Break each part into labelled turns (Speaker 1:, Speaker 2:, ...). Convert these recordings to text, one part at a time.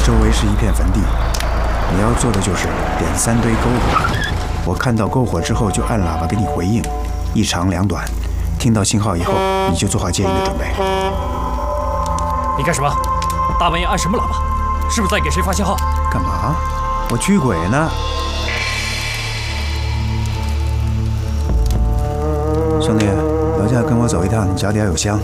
Speaker 1: 周围是一片坟地，你要做的就是点3堆篝火。我看到篝火之后就按喇叭给你回应，一长两短。听到信号以后，你就做好接应的准备。
Speaker 2: 你干什么？大半夜按什么喇叭？是不是在给谁发信号？
Speaker 1: 干嘛？我驱鬼呢。兄弟，楼下跟我走一趟，你脚底下有香。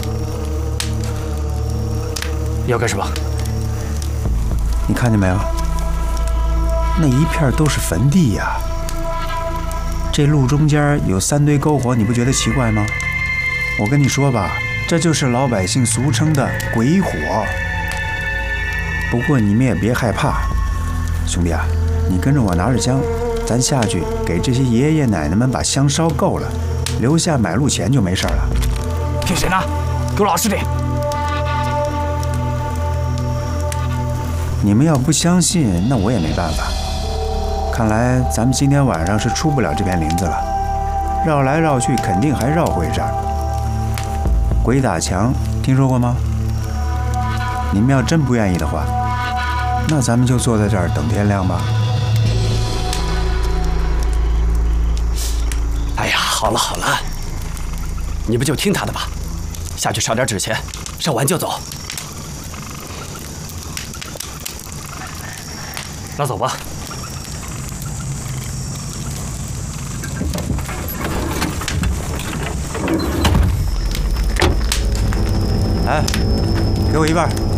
Speaker 2: 要干什么？
Speaker 1: 你看见没有？那一片都是坟地呀。这路中间有3堆篝火，你不觉得奇怪吗？我跟你说吧，这就是老百姓俗称的鬼火。不过你们也别害怕，兄弟啊，你跟着我拿着香，咱下去给这些爷爷奶奶们把香烧够了，留下买路钱就没事了。
Speaker 2: 骗谁呢？给我老实点！
Speaker 1: 你们要不相信，那我也没办法。看来咱们今天晚上是出不了这片林子了，绕来绕去，肯定还绕回这儿。鬼打墙，听说过吗？你们要真不愿意的话，那咱们就坐在这儿等天亮吧。
Speaker 3: 哎呀，好了好了，你不就听他的吧，下去烧点纸钱，烧完就走。
Speaker 2: 那走吧。
Speaker 1: 哎，给我1半。